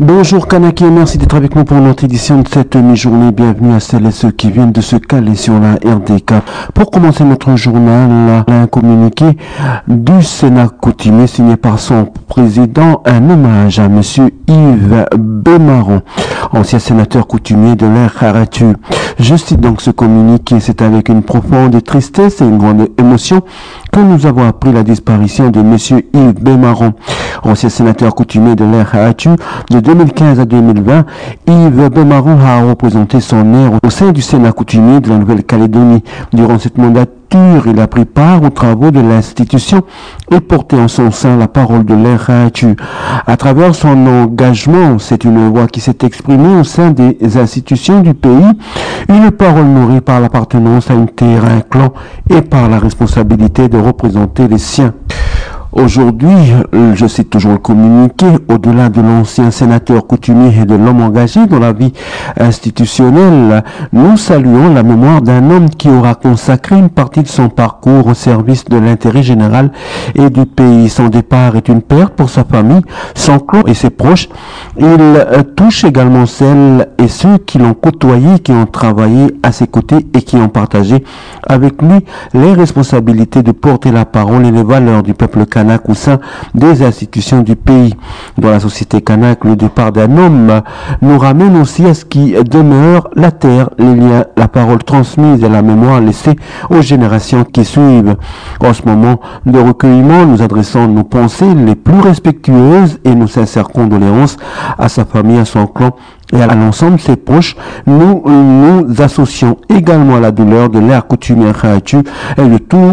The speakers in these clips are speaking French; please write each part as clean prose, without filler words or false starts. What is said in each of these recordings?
Bonjour Kanaki et merci d'être avec nous pour notre édition de cette mi-journée. Bienvenue à celles et ceux qui viennent de se caler sur la RDK. Pour commencer notre journal, un communiqué du Sénat coutumier signé par son président, un hommage à monsieur Yves Bémaron, ancien sénateur coutumier de l'RRATU. Je cite donc ce communiqué, c'est avec une profonde tristesse et une grande émotion que nous avons appris la disparition de monsieur Yves Bémaron, ancien sénateur coutumier de l'RRATU. De 2015 à 2020, Yves Bémaron a représenté son aire au sein du Sénat coutumier de la Nouvelle-Calédonie. Durant cette mandature, il a pris part aux travaux de l'institution et porté en son sein la parole de l'RRATU. À travers son engagement, c'est une voix qui s'est exprimée au sein des institutions du pays, une parole nourrie par l'appartenance à une terre, à un clan et par la responsabilité de représenter les siens. Aujourd'hui, je cite toujours le communiqué, au-delà de l'ancien sénateur coutumier et de l'homme engagé dans la vie institutionnelle, nous saluons la mémoire d'un homme qui aura consacré une partie de son parcours au service de l'intérêt général et du pays. Son départ est une perte pour sa famille, son clan et ses proches. Il touche également celles et ceux qui l'ont côtoyé, qui ont travaillé à ses côtés et qui ont partagé avec lui les responsabilités de porter la parole et les valeurs du peuple kanak au sein des institutions du pays. Dans la société kanak, le départ d'un homme nous ramène aussi à ce qui demeure, la terre, les liens, la parole transmise et la mémoire laissée aux générations qui suivent. En ce moment de recueillement, nous adressons nos pensées les plus respectueuses et nos sincères condoléances à sa famille, à son clan et à l'ensemble de ses proches. Nous nous associons également à la douleur de l'ère coutumière RRATU et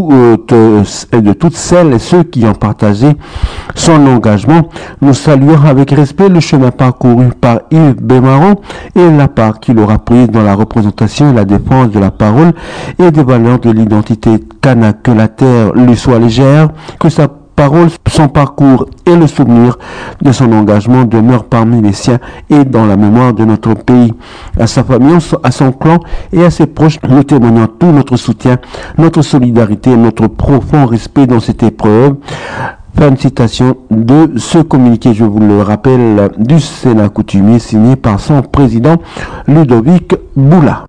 de toutes celles et ceux qui ont partagé son engagement. Nous saluons avec respect le chemin parcouru par Yves Bémaron et la part qu'il aura prise dans la représentation et la défense de la parole et des valeurs de l'identité kanak. Que la terre lui soit légère, que sa parole, son parcours et le souvenir de son engagement demeurent parmi les siens et dans la mémoire de notre pays. À sa famille, à son clan et à ses proches, nous témoignons tout notre soutien, notre solidarité et notre profond respect dans cette épreuve. Fin de citation de ce communiqué, je vous le rappelle, du Sénat coutumier signé par son président Ludovic Boula.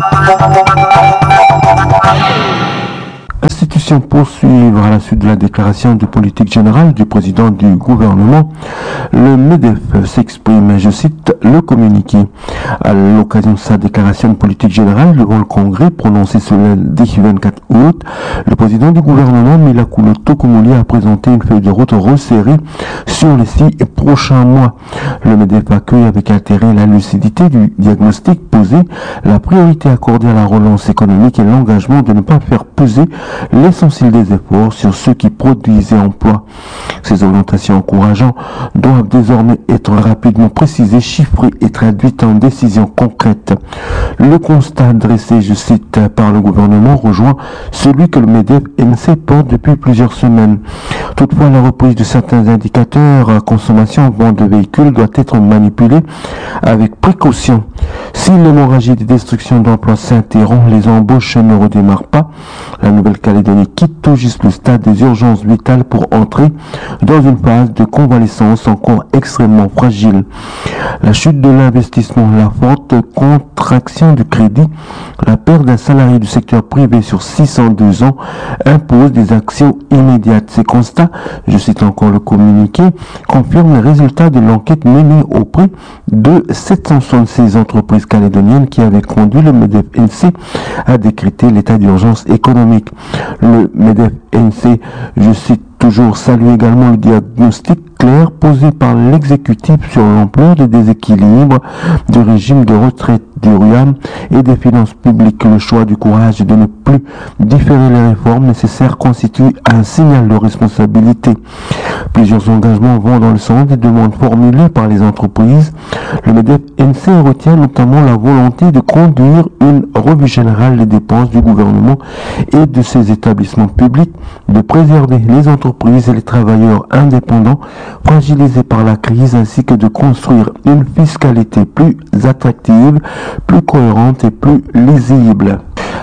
Institution poursuivre à la suite de la déclaration de politique générale du président du gouvernement. Le MEDEF s'exprime, je cite le communiqué. À l'occasion de sa déclaration de politique générale devant le Congrès prononcée ce lundi 24 août, le président du gouvernement, Miraculous Tokomouli, a présenté une feuille de route resserrée sur les 6 prochains mois. Le MEDEF accueille avec intérêt la lucidité du diagnostic posé, la priorité accordée à la relance économique et l'engagement de ne pas faire peser l'essentiel des efforts sur ceux qui produisent et emploient. Ces orientations encourageantes doivent désormais être rapidement précisées, chiffrées et traduites en décisions concrètes. Le constat dressé, je cite, par le gouvernement rejoint celui que le MEDEF-NC porte depuis plusieurs semaines. Toutefois, la reprise de certains indicateurs consommation vente de véhicules doit être manipulée avec précaution. Si l'hémorragie des destructions d'emplois s'interrompt, les embauches ne redémarrent pas. La Nouvelle-Calédonie quitte tout juste le stade des urgences vitales pour entrer dans une phase de convalescence encore extrêmement fragile. La chute de l'investissement, la forte contraction du crédit, la perte d'un salarié du secteur privé sur 602 ans impose des actions immédiates. Ces constats, je cite encore le communiqué, confirment les résultats de l'enquête menée auprès de 776 entreprises calédoniennes qui avaient conduit le MEDEF-NC à décréter l'état d'urgence économique. Le MEDEF-NC, je cite toujours, salue également le diagnostic clair posé par l'exécutif sur l'ampleur des déséquilibres du régime de retraite du RUAM et des finances publiques. Le choix du courage de ne plus différer les réformes nécessaires constitue un signal de responsabilité. Plusieurs engagements vont dans le sens des demandes formulées par les entreprises. Le MEDEF-NC retient notamment la volonté de conduire une revue générale des dépenses du gouvernement et de ses établissements publics, de préserver les entreprises et les travailleurs indépendants fragilisés par la crise, ainsi que de construire une fiscalité plus attractive, plus cohérente et plus lisible.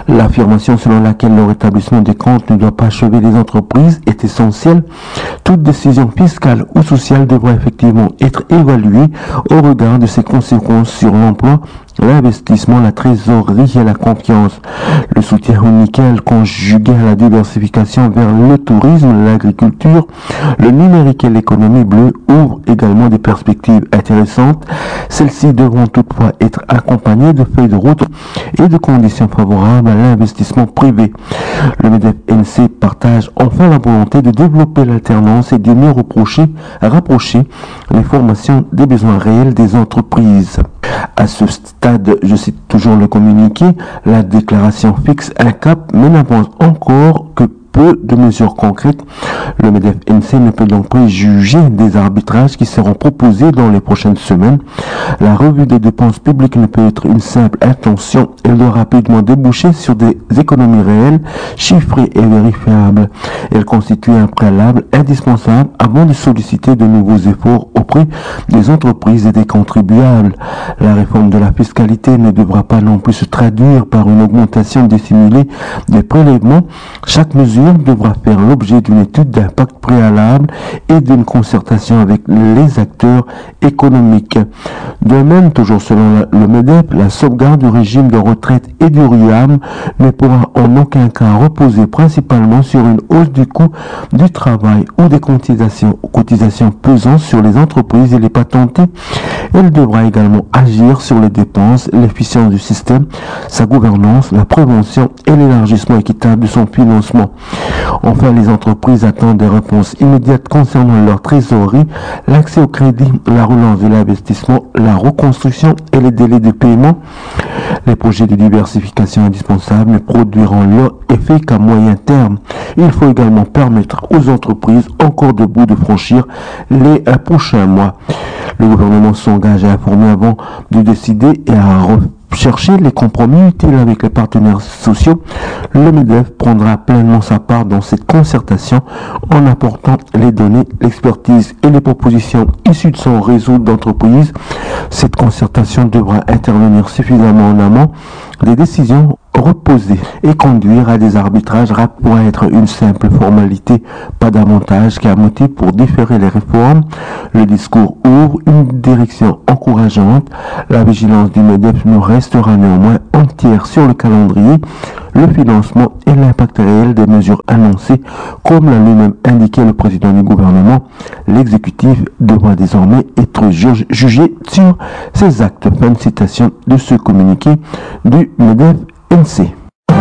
L'affirmation selon laquelle le rétablissement des comptes ne doit pas achever les entreprises est essentielle. Toute décision fiscale ou sociale devra effectivement être évaluée au regard de ses conséquences sur l'emploi, l'investissement, la trésorerie et la confiance. Le soutien au nickel conjugué à la diversification vers le tourisme, l'agriculture, le numérique et l'économie bleue ouvrent également des perspectives intéressantes. Celles-ci devront toutefois être accompagnées de feuilles de route et de conditions favorables à l'investissement privé. Le MEDEF-NC partage enfin la volonté de développer l'alternance et de mieux rapprocher les formations des besoins réels des entreprises. À ce stade, je cite toujours le communiqué, la déclaration fixe un cap mais n'avance encore que peu de mesures concrètes. Le MEDEF-NC ne peut donc préjuger des arbitrages qui seront proposés dans les prochaines semaines. La revue des dépenses publiques ne peut être une simple intention. Elle doit rapidement déboucher sur des économies réelles, chiffrées et vérifiables. Elle constitue un préalable indispensable avant de solliciter de nouveaux efforts auprès des entreprises et des contribuables. La réforme de la fiscalité ne devra pas non plus se traduire par une augmentation dissimulée des prélèvements. Chaque mesure devra faire l'objet d'une étude d'impact préalable et d'une concertation avec les acteurs économiques. De même, toujours selon le MEDEF, la sauvegarde du régime de retraite et du RUAM ne pourra en aucun cas reposer principalement sur une hausse du coût du travail ou des cotisations pesant sur les entreprises et les patentés. Elle devra également agir sur les dépenses, l'efficience du système, sa gouvernance, la prévention et l'élargissement équitable de son financement. Enfin, les entreprises attendent des réponses immédiates concernant leur trésorerie, l'accès au crédit, la relance de l'investissement, la reconstruction et les délais de paiement. Les projets de diversification indispensables ne produiront leur effet qu'à moyen terme. Il faut également permettre aux entreprises encore debout de franchir les prochains mois. Le gouvernement s'engage à informer avant de décider et à chercher les compromis utiles avec les partenaires sociaux. Le MEDEF prendra pleinement sa part dans cette concertation en apportant les données, l'expertise et les propositions issues de son réseau d'entreprises. Cette concertation devra intervenir suffisamment en amont des décisions reposer et conduire à des arbitrages pour être une simple formalité, pas davantage qu'un motif pour différer les réformes. Le discours ouvre une direction encourageante. La vigilance du MEDEF nous restera néanmoins entière sur le calendrier, le financement et l'impact réel des mesures annoncées. Comme l'a lui-même indiqué le président du gouvernement, l'exécutif devra désormais être jugé sur ses actes. Fin de citation de ce communiqué du MEDEF-NC.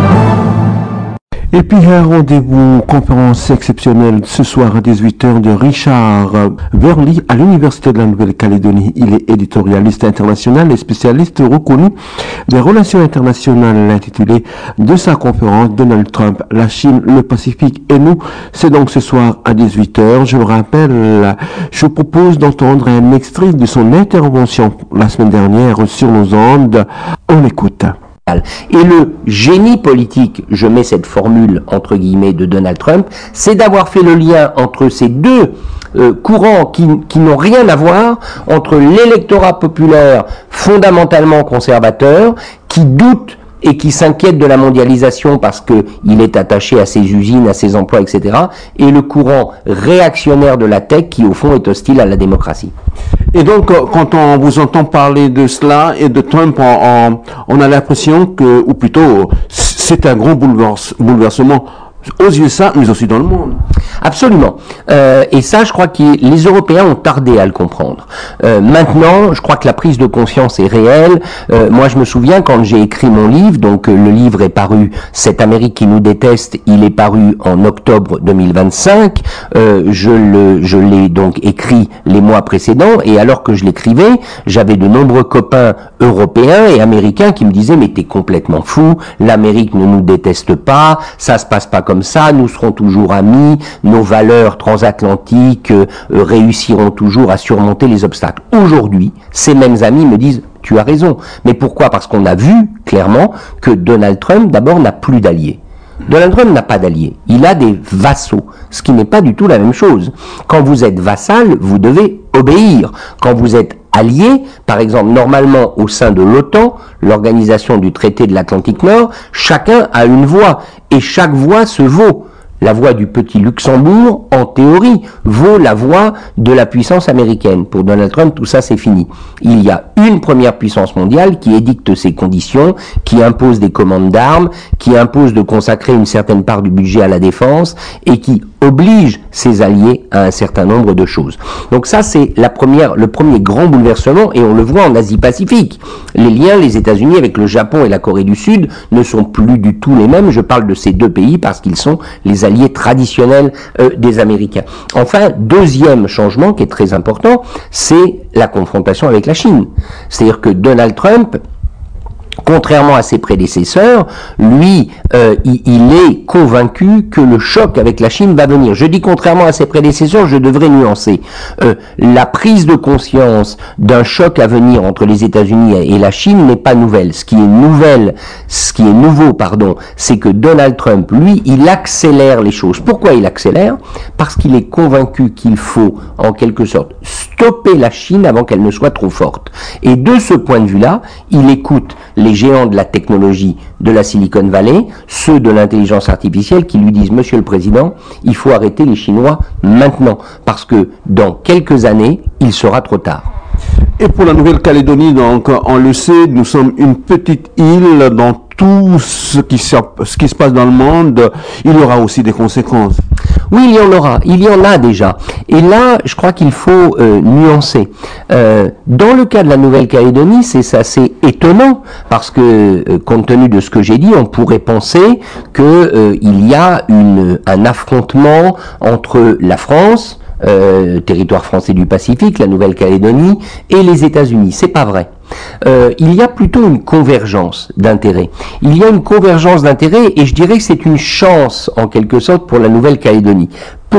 Et puis un rendez-vous conférence exceptionnelle ce soir à 18h de Richard Verly à l'Université de la Nouvelle-Calédonie. Il est éditorialiste international et spécialiste reconnu des relations internationales, intitulé de sa conférence Donald Trump, la Chine, le Pacifique et nous. C'est donc ce soir à 18h. Je vous rappelle, je vous propose d'entendre un extrait de son intervention la semaine dernière sur nos ondes. On écoute. Et le génie politique, je mets cette formule entre guillemets de Donald Trump, c'est d'avoir fait le lien entre ces deux courants qui n'ont rien à voir, entre l'électorat populaire fondamentalement conservateur, qui doute et qui s'inquiète de la mondialisation parce qu'il est attaché à ses usines, à ses emplois, etc., et le courant réactionnaire de la tech qui, au fond, est hostile à la démocratie. Et donc, quand on vous entend parler de cela et de Trump, on a l'impression que, ou plutôt, c'est un grand bouleversement aux USA, mais aussi dans le monde. Absolument. Et ça, je crois que les Européens ont tardé à le comprendre. Maintenant, je crois que la prise de conscience est réelle. Moi, je me souviens quand j'ai écrit mon livre, donc le livre est paru, Cette Amérique qui nous déteste, il est paru en octobre 2025. Je l'ai donc écrit les mois précédents, et alors que je l'écrivais, j'avais de nombreux copains européens et américains qui me disaient « Mais t'es complètement fou, l'Amérique ne nous déteste pas, ça se passe pas comme ça, nous serons toujours amis, nos valeurs transatlantiques réussiront toujours à surmonter les obstacles. » Aujourd'hui, ces mêmes amis me disent « Tu as raison. » Mais pourquoi ? Parce qu'on a vu clairement que Donald Trump, d'abord, n'a plus d'alliés. Donald Trump n'a pas d'alliés. Il a des vassaux, ce qui n'est pas du tout la même chose. Quand vous êtes vassal, vous devez obéir. Quand vous êtes alliés. Par exemple, normalement, au sein de l'OTAN, l'organisation du traité de l'Atlantique Nord, chacun a une voix, et chaque voix se vaut. La voix du petit Luxembourg, en théorie, vaut la voix de la puissance américaine. Pour Donald Trump, tout ça, c'est fini. Il y a une première puissance mondiale qui édicte ses conditions, qui impose des commandes d'armes, qui impose de consacrer une certaine part du budget à la défense et qui oblige ses alliés à un certain nombre de choses. Donc ça, c'est le premier grand bouleversement, et on le voit en Asie-Pacifique. Les liens, les États-Unis avec le Japon et la Corée du Sud ne sont plus du tout les mêmes. Je parle de ces deux pays parce qu'ils sont les alliés traditionnels des Américains. Enfin, deuxième changement qui est très important, c'est la confrontation avec la Chine. C'est-à-dire que Donald Trump, contrairement à ses prédécesseurs, lui, il est convaincu que le choc avec la Chine va venir. Je dis contrairement à ses prédécesseurs, je devrais nuancer. La prise de conscience d'un choc à venir entre les États-Unis et la Chine n'est pas nouvelle. Ce qui est nouveau, c'est que Donald Trump, lui, il accélère les choses. Pourquoi il accélère? Parce qu'il est convaincu qu'il faut, en quelque sorte, stopper la Chine avant qu'elle ne soit trop forte. Et de ce point de vue-là, il écoute les géants de la technologie de la Silicon Valley, ceux de l'intelligence artificielle qui lui disent « Monsieur le Président, il faut arrêter les Chinois maintenant, parce que dans quelques années, il sera trop tard. » Et pour la Nouvelle-Calédonie, donc, on le sait, nous sommes une petite île. Dans tout ce qui se passe dans le monde, il y aura aussi des conséquences. Oui, il y en aura. Il y en a déjà. Et là, je crois qu'il faut nuancer. Dans le cas de la Nouvelle-Calédonie, c'est assez étonnant parce que, compte tenu de ce que j'ai dit, on pourrait penser que il y a un affrontement entre la France, territoire français du Pacifique, la Nouvelle-Calédonie, et les États-Unis. C'est pas vrai. Il y a plutôt une convergence d'intérêts. Il y a une convergence d'intérêts et je dirais que c'est une chance en quelque sorte pour la Nouvelle-Calédonie. Pourquoi ?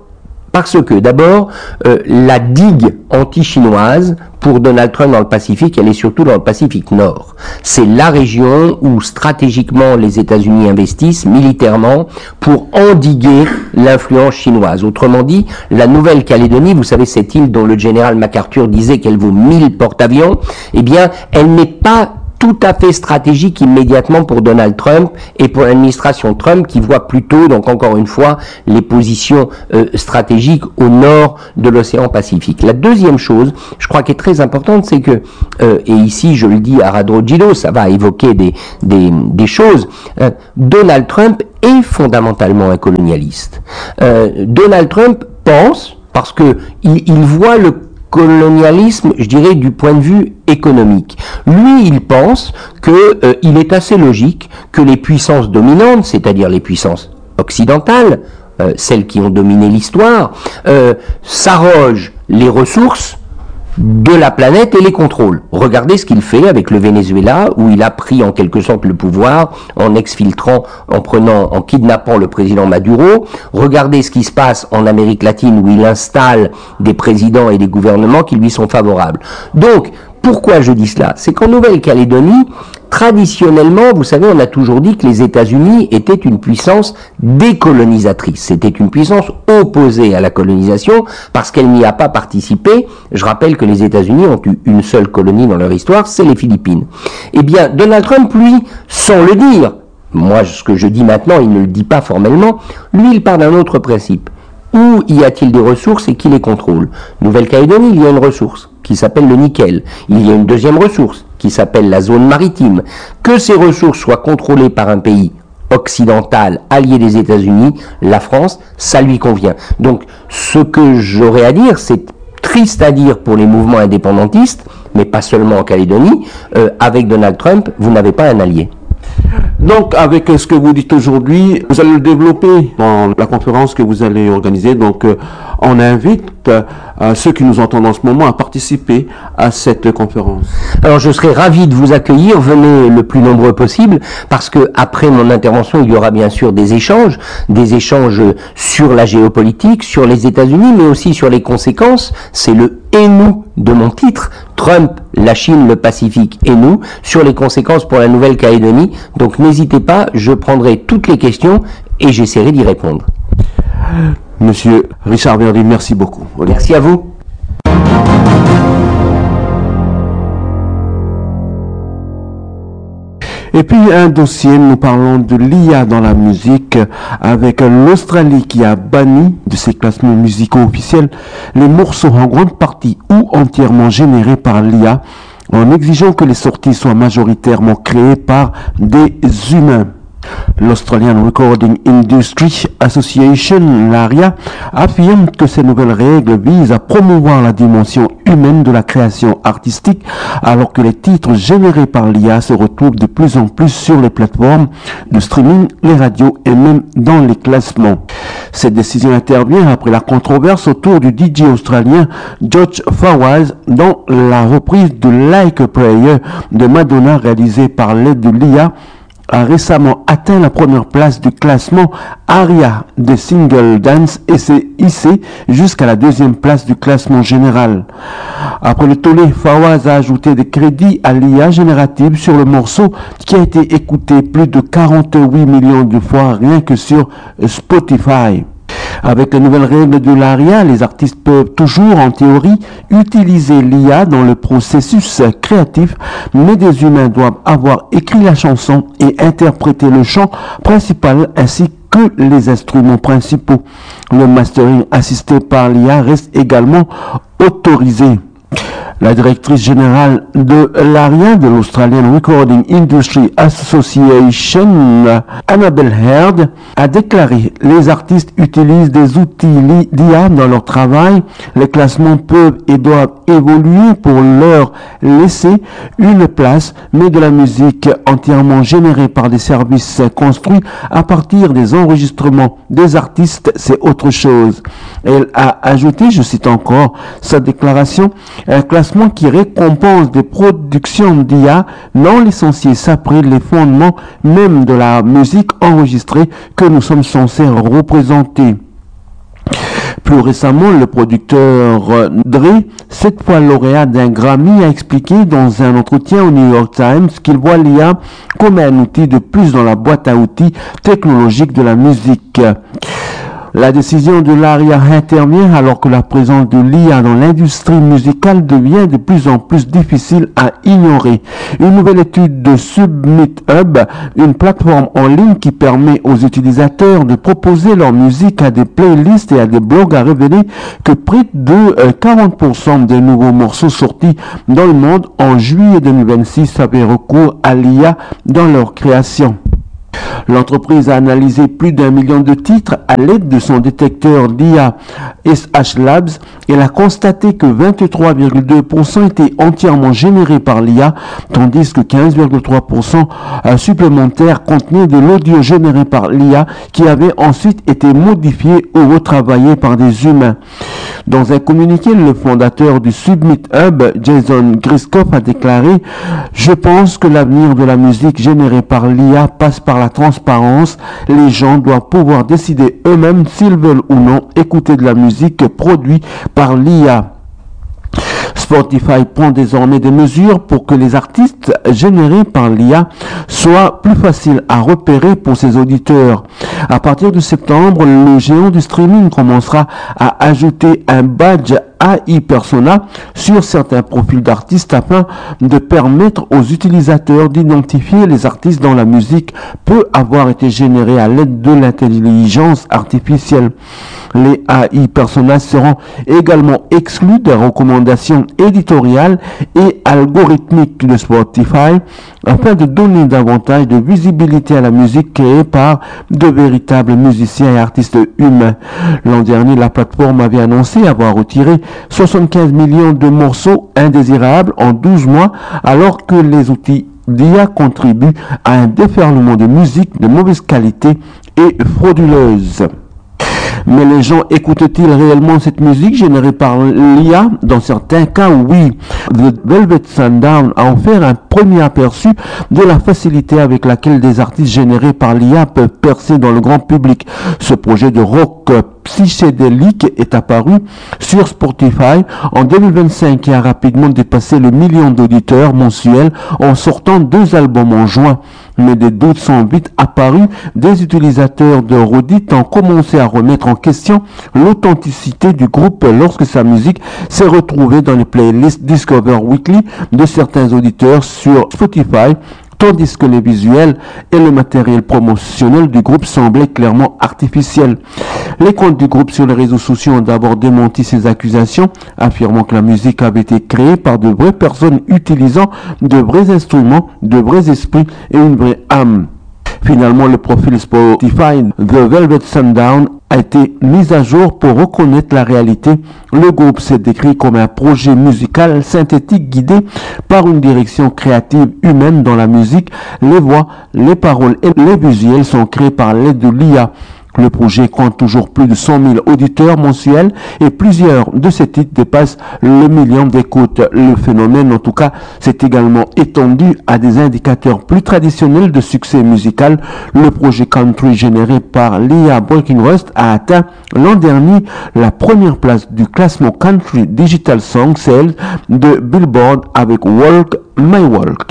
Parce que d'abord, la digue anti-chinoise pour Donald Trump dans le Pacifique, elle est surtout dans le Pacifique Nord. C'est la région où stratégiquement les États-Unis investissent militairement pour endiguer l'influence chinoise. Autrement dit, la Nouvelle-Calédonie, vous savez cette île dont le général MacArthur disait qu'elle vaut 1000 porte-avions, eh bien, elle n'est pas tout à fait stratégique immédiatement pour Donald Trump et pour l'administration Trump qui voit plutôt, donc encore une fois, les positions stratégiques au nord de l'océan Pacifique. La deuxième chose, je crois qui est très importante, c'est que, et ici je le dis à Radrogilo, ça va évoquer des choses, Donald Trump est fondamentalement un colonialiste. Donald Trump pense, parce que il voit le colonialisme, je dirais, du point de vue économique. Lui, il pense que il est assez logique que les puissances dominantes, c'est-à-dire les puissances occidentales, celles qui ont dominé l'histoire, s'arrogent les ressources de la planète et les contrôles. Regardez ce qu'il fait avec le Venezuela, où il a pris en quelque sorte le pouvoir en exfiltrant, en kidnappant le président Maduro. Regardez ce qui se passe en Amérique latine, où il installe des présidents et des gouvernements qui lui sont favorables. Donc, pourquoi je dis cela? C'est qu'en Nouvelle-Calédonie, traditionnellement, vous savez, on a toujours dit que les États-Unis étaient une puissance décolonisatrice. C'était une puissance opposée à la colonisation parce qu'elle n'y a pas participé. Je rappelle que les États-Unis ont eu une seule colonie dans leur histoire, c'est les Philippines. Eh bien, Donald Trump, lui, sans le dire, moi, ce que je dis maintenant, il ne le dit pas formellement, lui, il part d'un autre principe. Où y a-t-il des ressources et qui les contrôle? Nouvelle-Calédonie, il y a une ressource qui s'appelle le nickel. Il y a une deuxième ressource qui s'appelle la zone maritime. Que ces ressources soient contrôlées par un pays occidental allié des États-Unis, la France, ça lui convient. Donc, ce que j'aurais à dire, c'est triste à dire pour les mouvements indépendantistes, mais pas seulement en Calédonie, avec Donald Trump, vous n'avez pas un allié. Donc, avec ce que vous dites aujourd'hui, vous allez le développer dans la conférence que vous allez organiser. Donc, on invite ceux qui nous entendent en ce moment à participer à cette conférence. Alors, je serai ravi de vous accueillir. Venez le plus nombreux possible, parce que après mon intervention, il y aura bien sûr des échanges sur la géopolitique, sur les États-Unis, mais aussi sur les conséquences. C'est le « et nous » de mon titre, Trump, la Chine, le Pacifique et nous, sur les conséquences pour la Nouvelle-Calédonie. Donc n'hésitez pas, je prendrai toutes les questions et j'essaierai d'y répondre. Monsieur Richard Verdi, merci beaucoup. Merci à vous. Et puis un dossier, nous parlons de l'IA dans la musique, avec l'Australie qui a banni de ses classements musicaux officiels les morceaux en grande partie ou entièrement générés par l'IA, en exigeant que les sorties soient majoritairement créées par des humains. L'Australian Recording Industry Association, l'ARIA, affirme que ces nouvelles règles visent à promouvoir la dimension humaine de la création artistique, alors que les titres générés par l'IA se retrouvent de plus en plus sur les plateformes de streaming, les radios et même dans les classements. Cette décision intervient après la controverse autour du DJ australien George Fawaz dans la reprise de Like a Prayer de Madonna réalisée par l'aide de l'IA, a récemment atteint la première place du classement ARIA de Single Dance et s'est hissé jusqu'à la deuxième place du classement général. Après le tollé, Fawaz a ajouté des crédits à l'IA générative sur le morceau qui a été écouté plus de 48 millions de fois rien que sur Spotify. Avec les nouvelles règles de l'ARIA, les artistes peuvent toujours, en théorie, utiliser l'IA dans le processus créatif, mais des humains doivent avoir écrit la chanson et interprété le chant principal ainsi que les instruments principaux. Le mastering assisté par l'IA reste également autorisé. La directrice générale de l'ARIA, de l'Australian Recording Industry Association, Annabelle Heard, a déclaré: les artistes utilisent des outils d'IA dans leur travail. Les classements peuvent et doivent évoluer pour leur laisser une place, mais de la musique entièrement générée par des services construits à partir des enregistrements des artistes, c'est autre chose. Elle a ajouté, je cite encore sa déclaration, un classement qui récompense des productions d'IA non licenciées s'apprête les fondements même de la musique enregistrée que nous sommes censés représenter. Plus récemment, le producteur Dre, 7 fois lauréat d'un Grammy, a expliqué dans un entretien au New York Times qu'il voit l'IA comme un outil de plus dans la boîte à outils technologique de la musique. La décision de l'ARIA intervient alors que la présence de l'IA dans l'industrie musicale devient de plus en plus difficile à ignorer. Une nouvelle étude de Submit Hub, une plateforme en ligne qui permet aux utilisateurs de proposer leur musique à des playlists et à des blogs, a révélé que près de 40% des nouveaux morceaux sortis dans le monde en juillet 2026 avaient recours à l'IA dans leur création. L'entreprise a analysé plus d'1 million de titres à l'aide de son détecteur d'IA SH Labs et elle a constaté que 23,2% étaient entièrement générés par l'IA, tandis que 15,3% supplémentaires contenaient de l'audio généré par l'IA qui avait ensuite été modifié ou retravaillé par des humains. Dans un communiqué, le fondateur du Submit Hub, Jason Griskoff, a déclaré: je pense que l'avenir de la musique générée par l'IA passe par la transparence. Les gens doivent pouvoir décider eux-mêmes s'ils veulent ou non écouter de la musique produite par l'IA. Spotify prend désormais des mesures pour que les artistes générés par l'IA soient plus faciles à repérer pour ses auditeurs. À partir de septembre, le géant du streaming commencera à ajouter un badge AI Persona sur certains profils d'artistes afin de permettre aux utilisateurs d'identifier les artistes dont la musique peut avoir été générée à l'aide de l'intelligence artificielle. Les AI Persona seront également exclus des recommandations éditoriales et algorithmiques de Spotify afin de donner davantage de visibilité à la musique créée par de véritables musiciens et artistes humains. L'an dernier, la plateforme avait annoncé avoir retiré 75 millions de morceaux indésirables en 12 mois, alors que les outils d'IA contribuent à un déferlement de musique de mauvaise qualité et frauduleuse. Mais les gens écoutent-ils réellement cette musique générée par l'IA? Dans certains cas, oui. The Velvet Sundown a offert un premier aperçu de la facilité avec laquelle des artistes générés par l'IA peuvent percer dans le grand public. Ce projet de rock psychédélique est apparu sur Spotify en 2025 et a rapidement dépassé le million d'auditeurs mensuels en sortant 2 albums en juin. Mais des doutes sont vite apparus. Des utilisateurs de Reddit ont commencé à remettre en question l'authenticité du groupe lorsque sa musique s'est retrouvée dans les playlists Discover Weekly de certains auditeurs sur Spotify, tandis que les visuels et le matériel promotionnel du groupe semblaient clairement artificiels. Les comptes du groupe sur les réseaux sociaux ont d'abord démenti ces accusations, affirmant que la musique avait été créée par de vraies personnes utilisant de vrais instruments, de vrais esprits et une vraie âme. Finalement, le profil Spotify The Velvet Sundown a été mis à jour pour reconnaître la réalité. Le groupe s'est décrit comme un projet musical synthétique guidé par une direction créative humaine dans la musique. Les voix, les paroles et les visuels sont créés par l'aide de l'IA. Le projet compte toujours plus de 100 000 auditeurs mensuels et plusieurs de ces titres dépassent le million d'écoutes. Le phénomène, en tout cas, s'est également étendu à des indicateurs plus traditionnels de succès musical. Le projet country généré par l'IA Breaking Rust a atteint l'an dernier la première place du classement Country Digital Song Sales de Billboard avec Walk My Walk.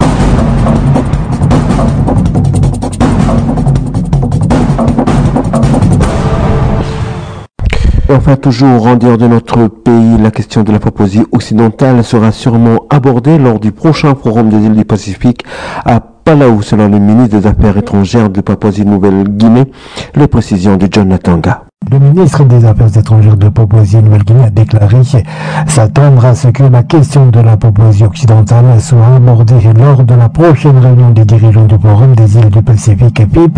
Enfin, toujours en dehors de notre pays, la question de la Papouasie occidentale sera sûrement abordée lors du prochain forum des îles du Pacifique à Palau, selon le ministre des Affaires étrangères de Papouasie-Nouvelle-Guinée. Les précisions de John Natanga. Le ministre des Affaires étrangères de Papouasie-Nouvelle-Guinée a déclaré s'attendre à ce que la question de la Papouasie occidentale soit abordée lors de la prochaine réunion des dirigeants du Forum des îles du Pacifique PIP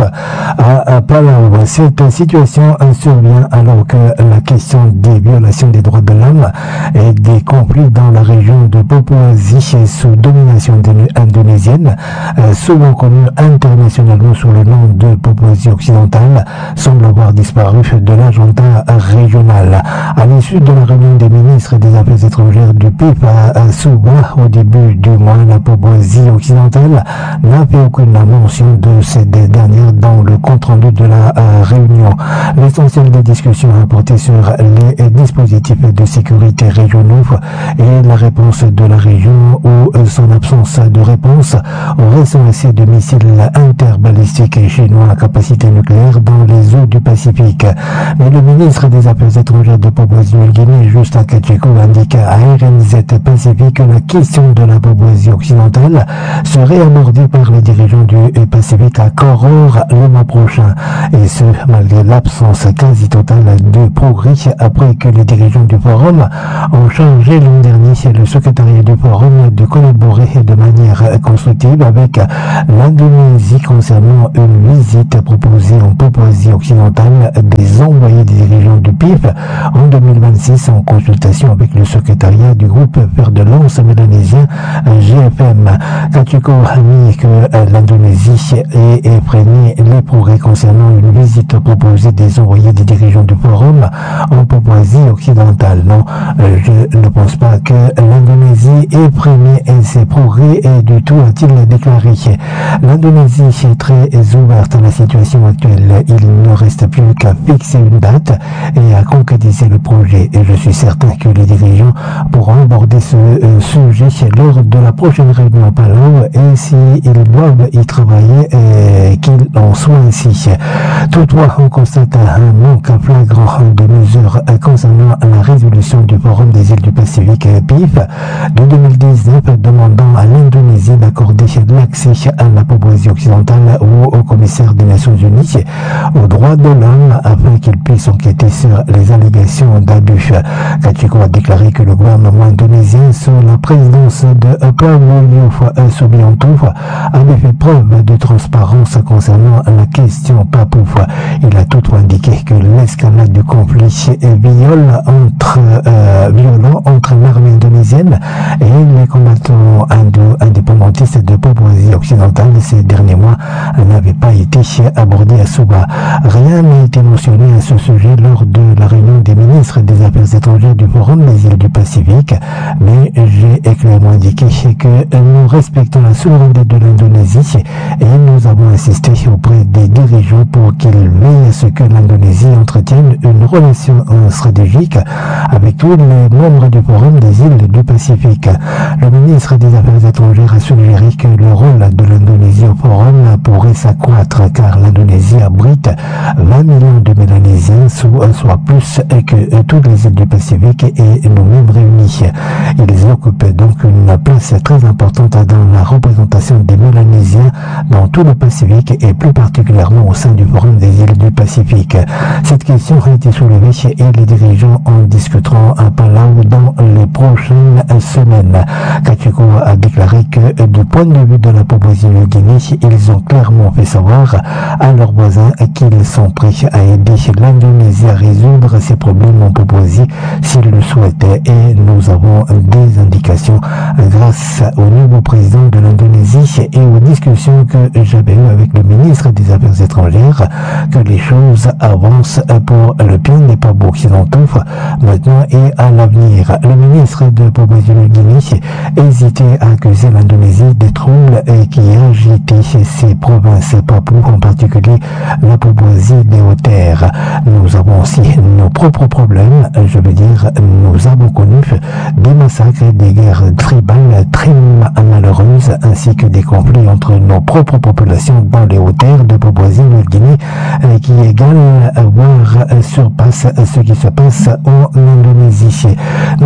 à Palau. Cette situation survient alors que la question des violations des droits de l'homme et des conflits dans la région de Papouasie sous domination indonésienne, souvent connue internationalement sous le nom de Papouasie occidentale, semble avoir disparu de l'agenda régional. À l'issue de la réunion des ministres des Affaires étrangères du PIP à Suva au début du mois, la Papouasie occidentale n'a fait aucune mention de cette dernière dans le compte-rendu de la réunion. L'essentiel des discussions a porté sur les dispositifs de sécurité régionaux et la réponse de la région ou son absence de réponse au récent essai de missiles interbalistiques chinois à capacité nucléaire dans les eaux du Pacifique. Mais le ministre des Affaires étrangères de Papouasie-Nouvelle-Guinée, Justin Kachiko, indique à RNZ Pacifique que la question de la Papouasie occidentale serait abordée par les dirigeants du Pacifique à Koror le mois prochain. Et ce, malgré l'absence quasi totale de progrès après que les dirigeants du forum ont chargé l'an dernier le secrétariat du forum de collaborer de manière constructive avec l'Indonésie concernant une visite proposée en Papouasie occidentale des envoyés des dirigeants du PIF en 2026 en consultation avec le secrétariat du groupe fer de lance mélanésien GFM. Kachiko a mis que l'Indonésie ait freiné les progrès concernant une visite proposée des envoyés des dirigeants du forum en Papouasie occidentale. Non, je ne pense pas que l'Indonésie ait freiné ces progrès du tout, a-t-il déclaré. L'Indonésie est très ouverte à la situation actuelle. Il ne reste plus qu'à fixer une date et à concrétiser le projet. Et je suis certain que les dirigeants pourront aborder ce sujet lors de la prochaine réunion à Palau et s'ils doivent y travailler, qu'il en soit ainsi. Toutefois, on constate un manque flagrant de mesures concernant la résolution du Forum des îles du Pacifique PIF de 2019 demandant à l'Indonésie d'accorder l'accès à la Papouasie occidentale ou au commissaire des Nations Unies aux droits de l'homme afin qu'il puisse enquêter sur les allégations d'abus. Kachiko a déclaré que le gouvernement indonésien sous la présidence de Prabowo Subianto avait fait preuve de transparence concernant la question Papou. Il a toutefois indiqué que l'escalade du conflit est violent entre l'armée indonésienne et les combattants indépendantistes de Papouasie occidentale ces derniers mois n'avait pas été abordé à Suva. Rien n'a été mentionné à ce sujet lors de la réunion des ministres des Affaires étrangères du Forum des îles du Pacifique, mais j'ai clairement indiqué que nous respectons la souveraineté de l'Indonésie et nous avons insisté auprès des dirigeants pour qu'ils veillent à ce que l'Indonésie entretienne une relation stratégique avec tous les membres du Forum des îles du Pacifique. Le ministre des Affaires étrangères a suggéré que le rôle de l'Indonésie au Forum pourrait s'accroître car l'Indonésie abrite 20 millions de Mélanésiens, soit plus que toutes les îles du Pacifique et nous-mêmes réunis. Ils occupaient donc une place très importante dans la représentation des Mélanésiens dans tout le Pacifique et plus particulièrement au sein du Forum des îles du Pacifique. Cette question a été soulevée et les dirigeants en discuteront à Palau dans les prochaines semaines. Kachiko a déclaré que du point de vue de la Papouasie-Nouvelle-Guinée, ils ont clairement fait savoir à leurs voisins qu'ils sont prêts à aider l'Indonésie à résoudre ses problèmes en Papouasie s'ils le souhaitaient, et nous avons des indications grâce au nouveau président de l'Indonésie et aux discussions que j'avais eues avec le ministre des Affaires étrangères que les choses avancent pour le bien des Papous occidentaux maintenant et à l'avenir. Le ministre de Papouasie-Nouvelle-Guinée hésitait à accuser l'Indonésie des troubles qui agitaient ces provinces papoues, en particulier la Papouasie des Hautes-Terres. Nous avons aussi nos propres problèmes, je veux dire, nous avons connu des massacres et des guerres tribales très malheureuses, ainsi que des conflits entre nos propres populations dans les Hautes-Terres de Papouasie-Nouvelle-Guinée qui égalent, voire surpassent ce qui se passe en Indonésie.